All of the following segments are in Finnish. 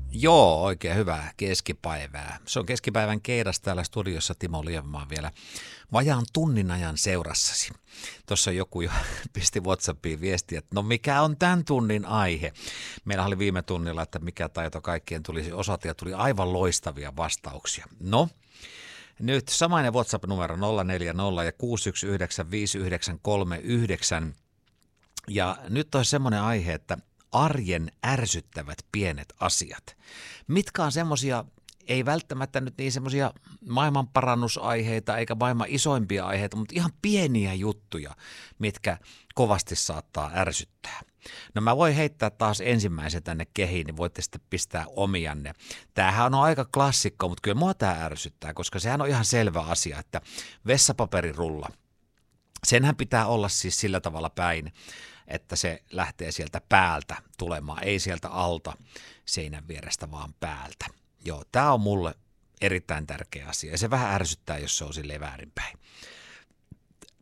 Joo, oikein hyvää keskipäivää. Se on keskipäivän keidas täällä studiossa Timo Lievenmaa vielä vajaan tunnin ajan seurassasi. Tuossa joku jo pisti WhatsAppiin viestiä, että no mikä on tämän tunnin aihe? Meillä oli viime tunnilla, että mikä taito kaikkien tulisi osata ja tuli aivan loistavia vastauksia. No, nyt samainen WhatsApp-numero 040 ja 6195939. Ja nyt on semmoinen aihe, että arjen ärsyttävät pienet asiat. Mitkä on semmoisia, ei välttämättä nyt niin semmoisia maailmanparannusaiheita eikä maailman isoimpia aiheita, mutta ihan pieniä juttuja, mitkä kovasti saattaa ärsyttää. No mä voin heittää taas ensimmäisen tänne kehiin, niin voitte sitten pistää omianne. Tämähän on aika klassikko, mutta kyllä mua tää ärsyttää, koska sehän on ihan selvä asia, että vessapaperirulla, senhän pitää olla siis sillä tavalla päin, että se lähtee sieltä päältä tulemaan, ei sieltä alta seinän vierestä, vaan päältä. Joo, tämä on mulle erittäin tärkeä asia ja se vähän ärsyttää, jos se on silleen väärinpäin. 0406195939.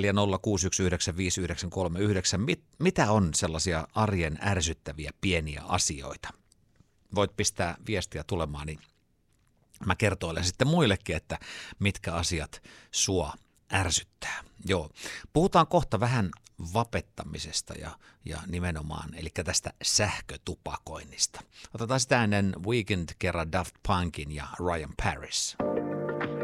Mitä on sellaisia arjen ärsyttäviä pieniä asioita? Voit pistää viestiä tulemaan, niin mä kertoilen sitten muillekin, että mitkä asiat sua ärsyttää. Joo, puhutaan kohta vähän vapettamisesta ja nimenomaan, eli tästä sähkötupakoinnista. Otetaan sitä ennen Weekend kerran Daft Punkin ja Ryan Paris.